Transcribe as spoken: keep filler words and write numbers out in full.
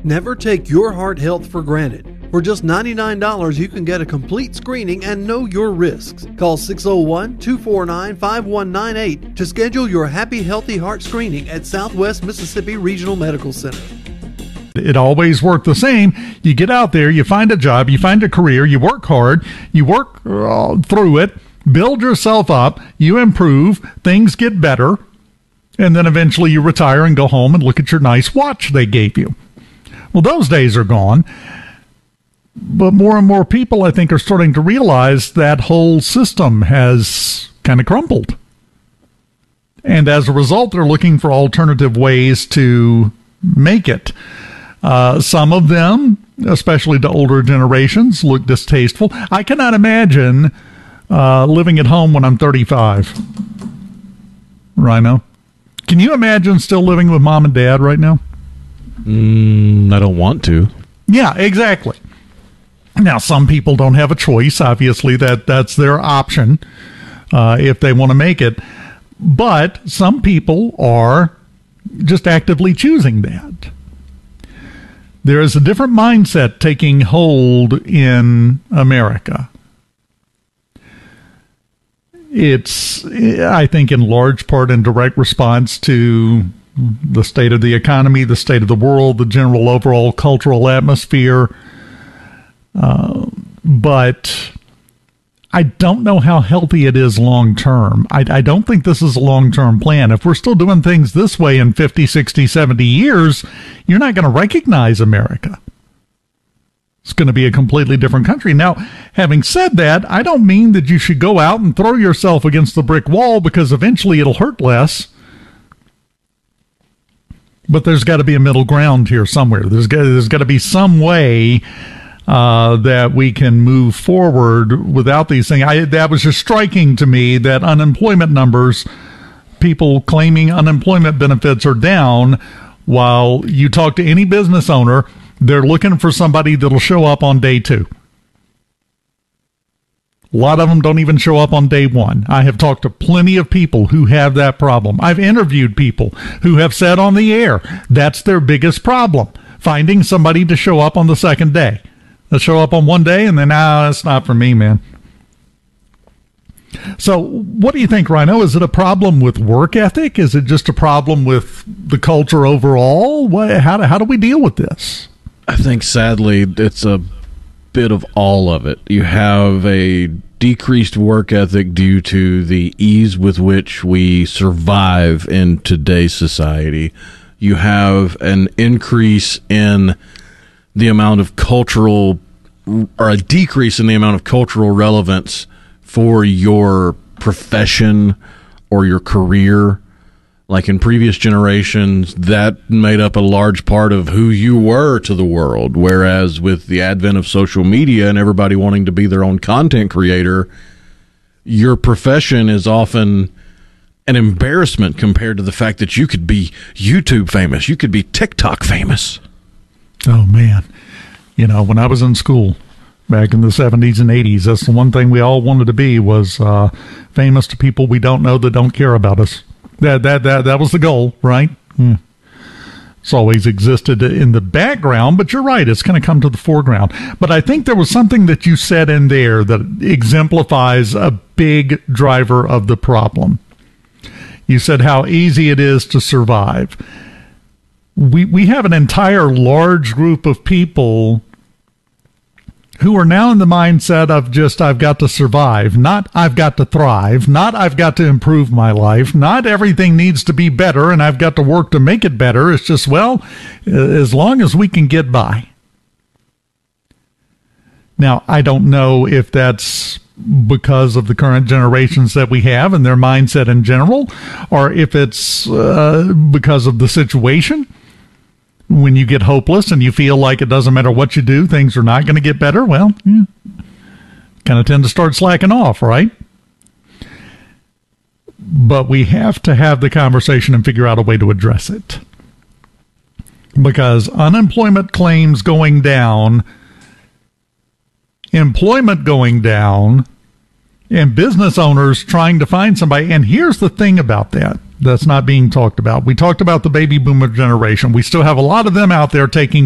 Never take your heart health for granted. For just ninety-nine dollars, you can get a complete screening and know your risks. Call six oh one, two four nine, five one nine eight to schedule your Happy Healthy Heart screening at Southwest Mississippi Regional Medical Center. It always worked the same. You get out there, you find a job, you find a career, you work hard, you work uh, through it, build yourself up, you improve, things get better, and then eventually you retire and go home and look at your nice watch they gave you. Well, those days are gone. But more and more people, I think, are starting to realize that whole system has kind of crumbled. And as a result, they're looking for alternative ways to make it. Uh, some of them, especially to older generations, look distasteful. I cannot imagine uh, living at home when I'm thirty-five. Rhino, can you imagine still living with mom and dad right now? Mm, I don't want to. Yeah, exactly. Now, some people don't have a choice. Obviously, that, that's their option uh, if they want to make it. But some people are just actively choosing that. There is a different mindset taking hold in America. It's, I think, in large part in direct response to the state of the economy, the state of the world, the general overall cultural atmosphere. Uh, but I don't know how healthy it is long term. I, I don't think this is a long-term plan. If we're still doing things this way in fifty, sixty, seventy years, you're not going to recognize America. It's going to be a completely different country. Now, having said that, I don't mean that you should go out and throw yourself against the brick wall, because eventually it'll hurt less. But there's got to be a middle ground here somewhere. There's got, there's got to be some way uh, that we can move forward without these things. I, that was just striking to me that unemployment numbers, people claiming unemployment benefits are down, while you talk to any business owner, they're looking for somebody that'll show up on day two. A lot of them don't even show up on day one. I have talked to plenty of people who have that problem. I've interviewed people who have said on the air that's their biggest problem, finding somebody to show up on the second day. They'll show up on one day and then, ah, that's not for me, man. So what do you think, Rhino? Is it a problem with work ethic? Is it just a problem with the culture overall? What, how, do, how do we deal with this? I think, sadly, it's a bit of all of it. You have a decreased work ethic due to the ease with which we survive in today's society. You have an increase in the amount of cultural, or a decrease in the amount of cultural relevance for your profession or your career. Like in previous generations, that made up a large part of who you were to the world. Whereas with the advent of social media and everybody wanting to be their own content creator, your profession is often an embarrassment compared to the fact that you could be YouTube famous. You could be TikTok famous. Oh, man. You know, when I was in school back in the seventies and eighties, that's the one thing we all wanted to be, was uh, famous to people we don't know that don't care about us. That that that that was the goal, right? Hmm. It's always existed in the background, but you're right, it's going to come to the foreground. But I think there was something that you said in there that exemplifies a big driver of the problem. You said how easy it is to survive. We we have an entire large group of people who are now in the mindset of just, I've got to survive, not I've got to thrive, not I've got to improve my life, not everything needs to be better and I've got to work to make it better. It's just, well, as long as we can get by. Now, I don't know if that's because of the current generations that we have and their mindset in general, or if it's uh, because of the situation. When you get hopeless and you feel like it doesn't matter what you do, things are not going to get better, well, yeah, kind of tend to start slacking off, right? But we have to have the conversation and figure out a way to address it. Because unemployment claims going down, employment going down, and business owners trying to find somebody. And here's the thing about that that's not being talked about. We talked about the baby boomer generation. We still have a lot of them out there taking